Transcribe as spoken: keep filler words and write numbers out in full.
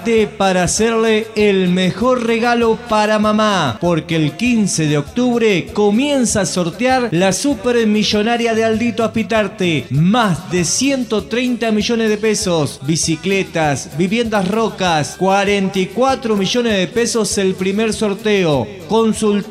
para hacerle el mejor regalo para mamá, porque el quince de octubre comienza a sortear la supermillonaria de Aldito Aspitarte, más de ciento treinta millones de pesos, bicicletas, viviendas Rocas, cuarenta y cuatro millones de pesos el primer sorteo. Consulta